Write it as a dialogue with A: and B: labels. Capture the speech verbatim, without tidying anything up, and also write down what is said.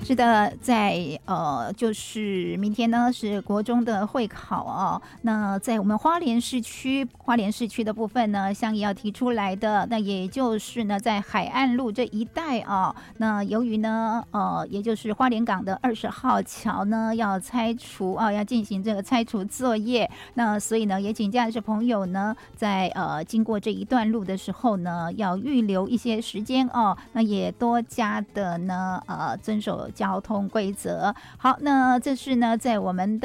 A: 是的，在呃，就是明天呢是国中的会考哦。那在我们花莲市区，花莲市区的部分呢，乡议要提出来的，那也就是呢，在海岸路这一带啊，那由于呢，呃，也就是花莲港的二十号桥呢要拆除啊，要进行这个拆除作业，那所以呢，也请驾驶朋友呢，在呃经过这一段路的时候呢，要预留一些时间哦，那也多加的呢，呃，遵守交通规则。好，那这是呢，在我们的